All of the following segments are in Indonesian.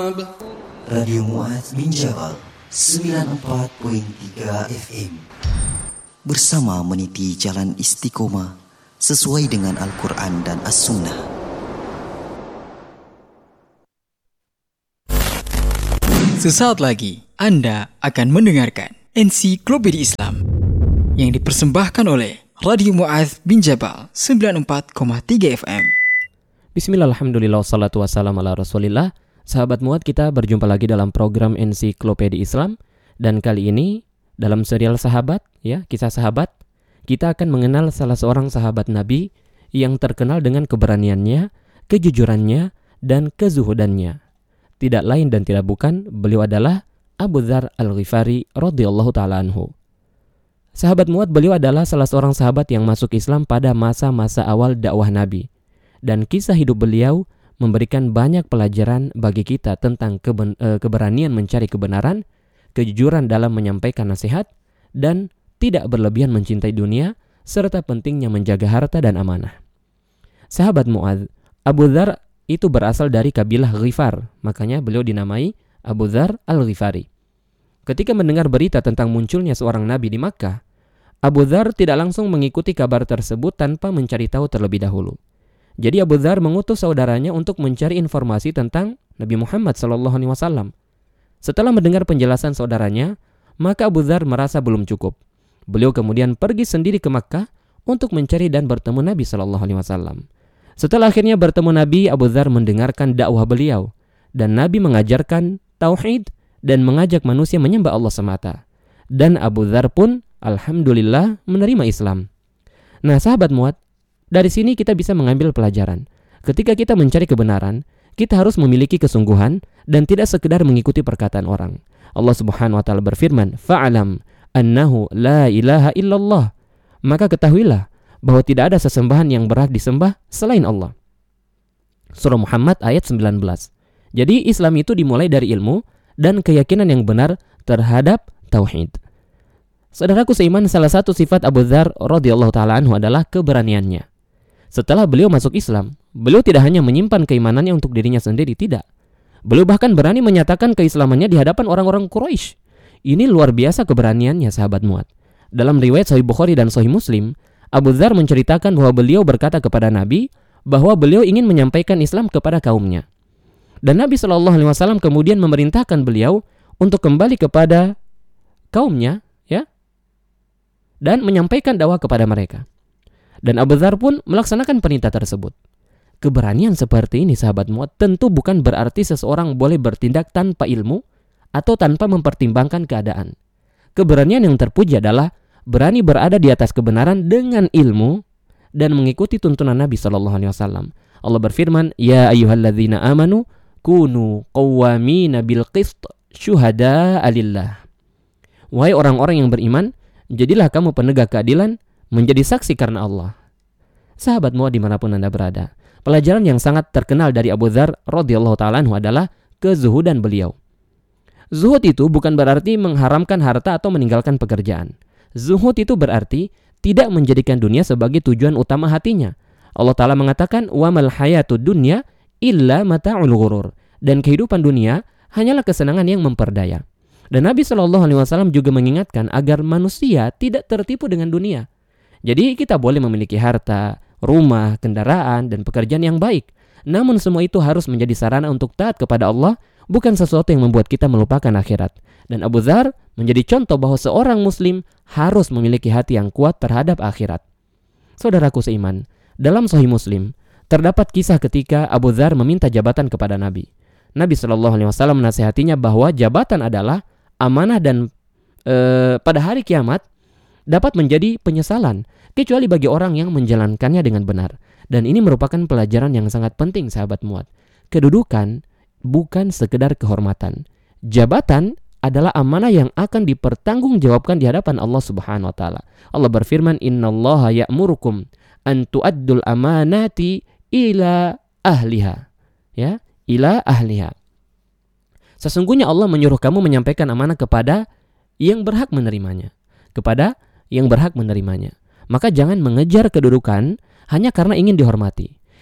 Radio Mu'adz bin Jabal 94.3 FM bersama meniti jalan istiqomah sesuai dengan Al-Quran dan As-Sunnah. Sesaat lagi Anda akan mendengarkan Ensiklopedia Islam yang dipersembahkan oleh Radio Mu'adz bin Jabal 94.3 FM. Bismillah, alhamdulillah, wassalatu wassalamu ala rasulillah. Sahabat Mu'adz, kita berjumpa lagi dalam program Ensiklopedia Islam. Dan kali ini dalam serial sahabat, kisah sahabat, kita akan mengenal salah seorang sahabat Nabi yang terkenal dengan keberaniannya, kejujurannya, dan kezuhudannya. Tidak lain dan tidak bukan, beliau adalah Abu Dzar Al-Ghifari radhiyallahu ta'ala anhu. Sahabat Mu'adz, beliau adalah salah seorang sahabat yang masuk Islam pada masa-masa awal dakwah Nabi. Dan kisah hidup beliau memberikan banyak pelajaran bagi kita tentang keberanian mencari kebenaran, kejujuran dalam menyampaikan nasihat, dan tidak berlebihan mencintai dunia, serta pentingnya menjaga harta dan amanah. Sahabat Mu'adz, Abu Dzar itu berasal dari kabilah Ghifar, makanya beliau dinamai Abu Dzar Al-Ghifari. Ketika mendengar berita tentang munculnya seorang nabi di Makkah, Abu Dzar tidak langsung mengikuti kabar tersebut tanpa mencari tahu terlebih dahulu. Jadi Abu Dzar mengutus saudaranya untuk mencari informasi tentang Nabi Muhammad SAW. Setelah mendengar penjelasan saudaranya, maka Abu Dzar merasa belum cukup. Beliau kemudian pergi sendiri ke Makkah untuk mencari dan bertemu Nabi SAW. Setelah akhirnya bertemu Nabi, Abu Dzar mendengarkan dakwah beliau, dan Nabi mengajarkan tauhid dan mengajak manusia menyembah Allah semata. Dan Abu Dzar pun alhamdulillah menerima Islam. Nah, sahabat Mu'adz, dari sini kita bisa mengambil pelajaran. Ketika kita mencari kebenaran, kita harus memiliki kesungguhan dan tidak sekedar mengikuti perkataan orang. Allah Subhanahu wa taala berfirman, "Fa'lam annahu la ilaha illallah." Maka ketahuilah bahwa tidak ada sesembahan yang berhak disembah selain Allah. Surah Muhammad ayat 19. Jadi Islam itu dimulai dari ilmu dan keyakinan yang benar terhadap tauhid. Saudaraku seiman, salah satu sifat Abu Dzar radhiyallahu taala anhu adalah keberaniannya. Setelah beliau masuk Islam, beliau tidak hanya menyimpan keimanannya untuk dirinya sendiri, tidak. Beliau bahkan berani menyatakan keislamannya di hadapan orang-orang Quraisy. Ini luar biasa keberaniannya, sahabat Mu'adz. Dalam riwayat Sahih Bukhari dan Sahih Muslim, Abu Dzar menceritakan bahwa beliau berkata kepada Nabi bahwa beliau ingin menyampaikan Islam kepada kaumnya. Dan Nabi SAW kemudian memerintahkan beliau untuk kembali kepada kaumnya, dan menyampaikan dakwah kepada mereka. Dan Abu Dzar pun melaksanakan perintah tersebut. Keberanian seperti ini, sahabat Mu'adz, tentu bukan berarti seseorang boleh bertindak tanpa ilmu atau tanpa mempertimbangkan keadaan. Keberanian yang terpuji adalah berani berada di atas kebenaran dengan ilmu dan mengikuti tuntunan Nabi SAW. Allah berfirman, "Ya ayyuhalladzina amanu kunu qawwamina bil qist syuhada'a lillah." Wahai orang-orang yang beriman, jadilah kamu penegak keadilan, menjadi saksi karena Allah. Sahabat Mu'adz dimanapun Anda berada, pelajaran yang sangat terkenal dari Abu Dzar radhiyallahu ta'ala anhu adalah kezuhudan beliau. Zuhud itu bukan berarti mengharamkan harta atau meninggalkan pekerjaan. Zuhud itu berarti tidak menjadikan dunia sebagai tujuan utama hatinya. Allah Ta'ala mengatakan, "Wa mal hayatud dunya illa mata'ul ghurur." Dan kehidupan dunia hanyalah kesenangan yang memperdaya. Dan Nabi SAW juga mengingatkan agar manusia tidak tertipu dengan dunia. Jadi kita boleh memiliki harta, rumah, kendaraan, dan pekerjaan yang baik. Namun semua itu harus menjadi sarana untuk taat kepada Allah, bukan sesuatu yang membuat kita melupakan akhirat. Dan Abu Dzar menjadi contoh bahwa seorang muslim harus memiliki hati yang kuat terhadap akhirat. Saudaraku seiman, dalam Sahih Muslim terdapat kisah ketika Abu Dzar meminta jabatan kepada Nabi. Nabi SAW menasihatinya bahwa jabatan adalah amanah dan pada hari kiamat dapat menjadi penyesalan, kecuali bagi orang yang menjalankannya dengan benar. Dan ini merupakan pelajaran yang sangat penting, sahabat Mu'adz. Kedudukan bukan sekedar kehormatan. Jabatan adalah amanah yang akan dipertanggungjawabkan di hadapan Allah Subhanahu wa taala. Allah berfirman, "Innallaha ya'murukum an tu'addul amanati ila ahliha." Ila ahliha. Sesungguhnya Allah menyuruh kamu menyampaikan amanah kepada yang berhak menerimanya. Maka jangan mengejar kedudukan hanya karena ingin dihormati.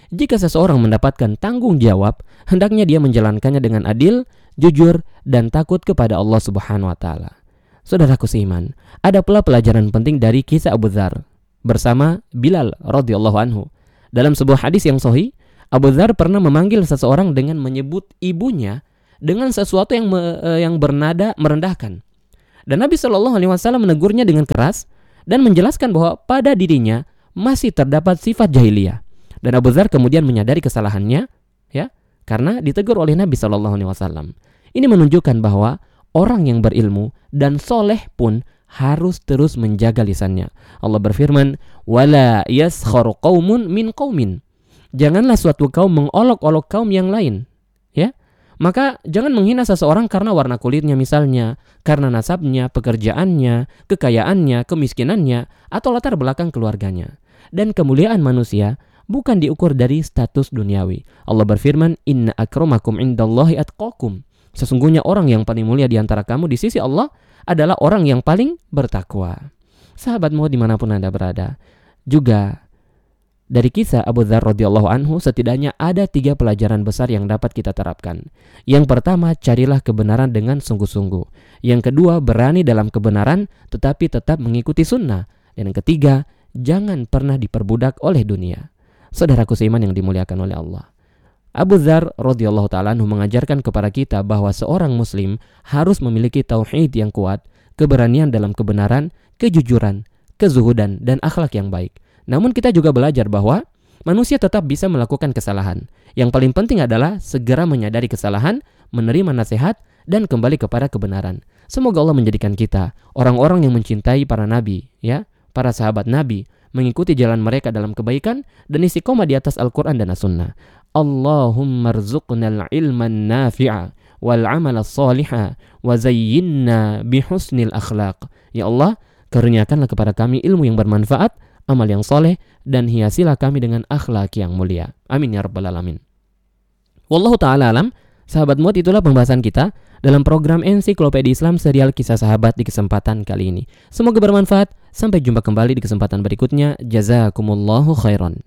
jika seseorang mendapatkan tanggung jawab, hendaknya dia menjalankannya dengan adil, jujur, dan takut kepada Allah Subhanahu wa taala. Saudaraku seiman, ada pula pelajaran penting dari kisah Abu Dzar bersama Bilal radhiyallahu anhu. Dalam sebuah hadis yang sahih, Abu Dzar pernah memanggil seseorang dengan menyebut ibunya dengan sesuatu yang bernada merendahkan. Dan Nabi Shallallahu alaihi wasallam menegurnya dengan keras dan menjelaskan bahwa pada dirinya masih terdapat sifat jahiliyah. Dan Abu Dzar kemudian menyadari kesalahannya, ya, karena ditegur oleh Nabi Shallallahu alaihi wasallam. Ini menunjukkan bahwa orang yang berilmu dan soleh pun harus terus menjaga lisannya. Allah berfirman, "Wala yaskharu qaumun min qaumin." Janganlah suatu kaum mengolok-olok kaum yang lain, ya. Maka jangan menghina seseorang karena warna kulitnya misalnya, karena nasabnya, pekerjaannya, kekayaannya, kemiskinannya, atau latar belakang keluarganya. Dan kemuliaan manusia bukan diukur dari status duniawi. Allah berfirman, "Inna akramakum indallahi atqakum." Sesungguhnya orang yang paling mulia di antara kamu di sisi Allah adalah orang yang paling bertakwa. Sahabatmu dimanapun Anda berada. Juga dari kisah Abu Dzar radhiyallahu anhu setidaknya ada 3 pelajaran besar yang dapat kita terapkan. Yang pertama, carilah kebenaran dengan sungguh-sungguh. Yang kedua, berani dalam kebenaran tetapi tetap mengikuti sunnah. Dan yang ketiga, jangan pernah diperbudak oleh dunia. Saudaraku seiman yang dimuliakan oleh Allah, Abu Dzar radhiyallahu ta'ala anhu mengajarkan kepada kita bahwa seorang muslim harus memiliki tauhid yang kuat, keberanian dalam kebenaran, kejujuran, kezuhudan, dan akhlak yang baik. Namun kita juga belajar bahwa manusia tetap bisa melakukan kesalahan. Yang paling penting adalah segera menyadari kesalahan, menerima nasihat, dan kembali kepada kebenaran. Semoga Allah menjadikan kita orang-orang yang mencintai para nabi, ya, para sahabat nabi, mengikuti jalan mereka dalam kebaikan dan istiqomah di atas Al-Quran dan As-Sunnah. Allahumma rzuqnal ilman nafi'a wal amala salihah wa zayyinna bihusnil akhlaq. Ya Allah, karuniakanlah kepada kami ilmu yang bermanfaat, amal yang soleh, dan hiasilah kami dengan akhlak yang mulia. Amin ya rabbal alamin. Wallahu ta'ala alam. Sahabat muat, itulah pembahasan kita dalam program Ensiklopedia Islam serial Kisah Sahabat di kesempatan kali ini. Semoga bermanfaat. Sampai jumpa kembali di kesempatan berikutnya. Jazakumullahu khairan.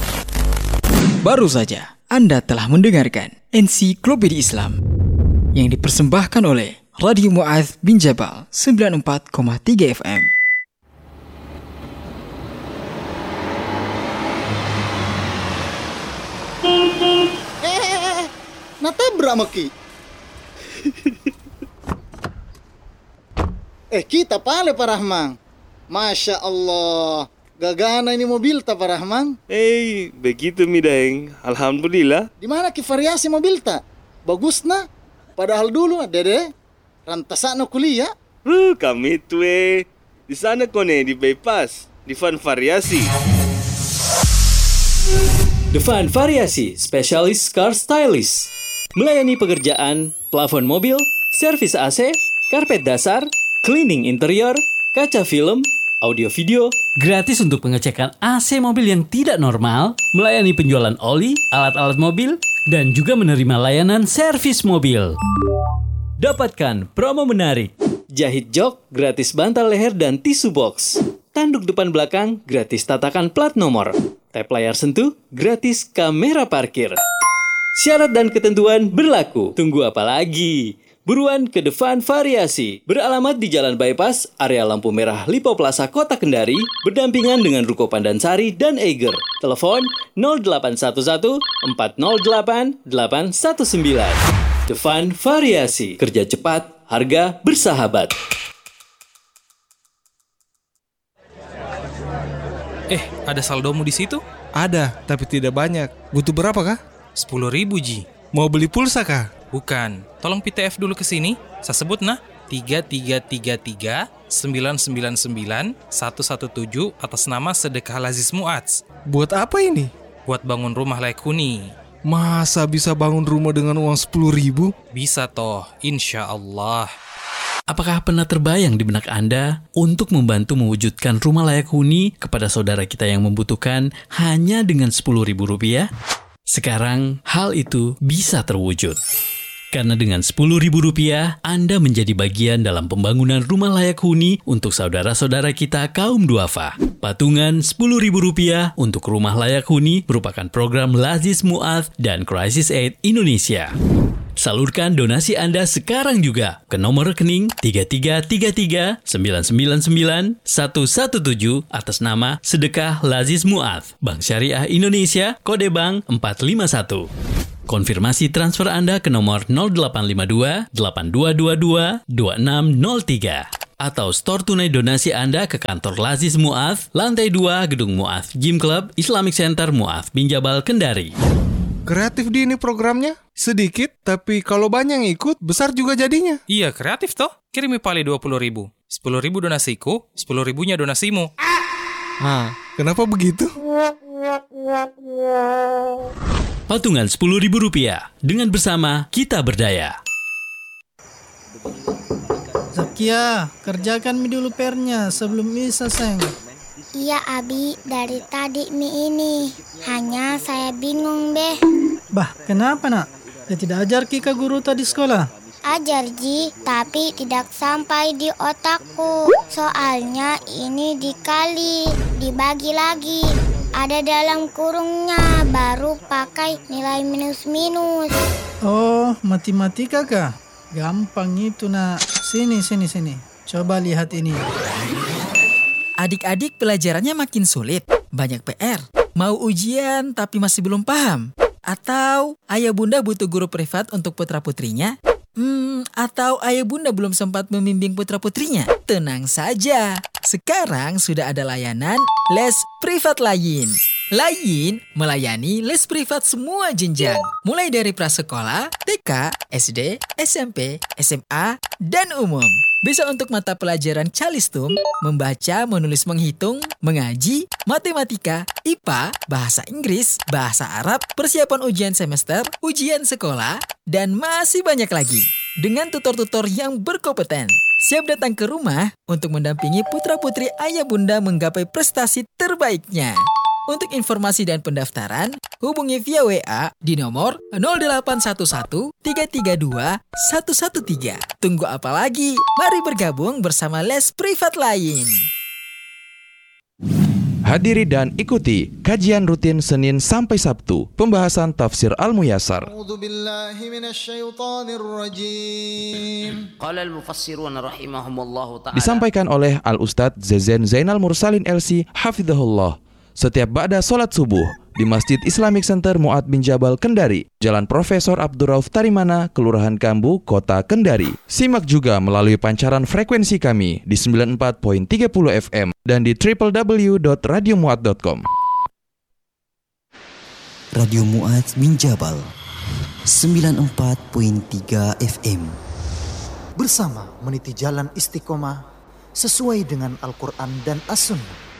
Baru saja Anda telah mendengarkan Ensiklopedia Islam yang dipersembahkan oleh Radio Mu'adz bin Jabal 94,3 FM. Natabrak maki. Kita pale Pak Rahman. Masya Allah, gagana ini mobil ta Pak Rahman. Begitu mi Daeng. Alhamdulillah. Di mana ki variasi mobil ta? Bagus na. Padahal dulu Dede rantasana kuliah. Kami itu di sana kone di bypass, di Van Variasi. The Van Variasi, spesialis car stylist. Melayani pekerjaan, plafon mobil, servis AC, karpet dasar, cleaning interior, kaca film, audio video, gratis untuk pengecekan AC mobil yang tidak normal, melayani penjualan oli, alat-alat mobil, dan juga menerima layanan servis mobil. Dapatkan promo menarik. Jahit jok, gratis bantal leher dan tisu box. Tanduk depan belakang, gratis tatakan plat nomor. Tap layar sentuh, gratis kamera parkir. Syarat dan ketentuan berlaku. Tunggu apa lagi? Buruan ke The Van Variasi. Beralamat di Jalan Bypass, area lampu merah Lipo Plaza, Kota Kendari, berdampingan dengan Ruko Pandansari dan Eiger. Telepon 0811 408 819. The Van Variasi. Kerja cepat, harga bersahabat. Ada saldomu di situ? Ada, tapi tidak banyak. Butuh berapa kah? 10.000 Ji. Mau beli pulsa kah? Bukan. Tolong PTF dulu ke sini. Saya sebut nah. 3333 999 117 atas nama Sedekah Lazis Mu'adz. Buat apa ini? Buat bangun rumah layak huni. Masa bisa bangun rumah dengan uang 10.000? Bisa toh, insya Allah. Apakah pernah terbayang di benak Anda untuk membantu mewujudkan rumah layak huni kepada saudara kita yang membutuhkan hanya dengan Rp10.000? Sekarang hal itu bisa terwujud. Karena dengan Rp10.000, Anda menjadi bagian dalam pembangunan rumah layak huni untuk saudara-saudara kita kaum duafa. Patungan Rp10.000 untuk rumah layak huni merupakan program Lazis Mu'adz dan Crisis Aid Indonesia. Salurkan donasi Anda sekarang juga ke nomor rekening 3333-999-117 atas nama Sedekah Lazis Mu'adz, Bank Syariah Indonesia, kode bank 451. Konfirmasi transfer Anda ke nomor 0852-8222-2603 atau store tunai donasi Anda ke kantor Lazis Mu'adz, lantai 2 Gedung Mu'adz Gym Club Islamic Center Mu'adz bin Jabal, Kendari. Kreatif di ini programnya. Sedikit, tapi kalau banyak yang ikut, besar juga jadinya. Iya, kreatif toh. Kirimi pali 20.000. 10.000 donasiku, 10.000-nya donasimu. Kenapa begitu? Patungan Rp10.000. Dengan bersama kita berdaya. Zakia, kerjakan mie dulu PR-nya sebelum bisa, sayang. Iya, Abi. Dari tadi mie ini. Hanya saya bingung, Beh. Bah, kenapa, nak? Dia tidak ajar Kika guru tadi sekolah? Ajar, Ji. Tapi tidak sampai di otakku. Soalnya ini dikali, dibagi lagi. Ada dalam kurungnya, baru pakai nilai minus-minus. Oh, matematika kah? Gampang itu, nak. Sini. Coba lihat ini. Adik-adik pelajarannya makin sulit, banyak PR. Mau ujian tapi masih belum paham? Atau ayah bunda butuh guru privat untuk putra-putrinya? Atau ayah bunda belum sempat membimbing putra-putrinya? Tenang saja, sekarang sudah ada layanan les privat Layin. Layin melayani les privat semua jenjang, mulai dari prasekolah, TK, SD, SMP, SMA, dan umum. Bisa untuk mata pelajaran calistung, membaca, menulis, menghitung, mengaji, matematika, IPA, bahasa Inggris, bahasa Arab, persiapan ujian semester, ujian sekolah, dan masih banyak lagi. Dengan tutor-tutor yang berkompeten, siap datang ke rumah untuk mendampingi putra-putri ayah bunda menggapai prestasi terbaiknya. Untuk informasi dan pendaftaran, hubungi via WA di nomor 0811 332 113. Tunggu apa lagi? Mari bergabung bersama les privat Layin. Hadiri dan ikuti kajian rutin Senin sampai Sabtu, pembahasan tafsir Al-Muyassar. Disampaikan oleh Al-Ustadz Zezen Zainal Mursalin LC Hafidhahullah. Setiap ba'da sholat subuh di Masjid Islamic Center Mu'adz bin Jabal, Kendari, Jalan Profesor Abdurrauf Tarimana, Kelurahan Kambu, Kota Kendari. Simak juga melalui pancaran frekuensi kami di 94.30 FM dan di www.radiomuadz.com. Radio Mu'adz bin Jabal 94.3 FM. Bersama meniti jalan istiqomah sesuai dengan Al-Quran dan As-Sunnah.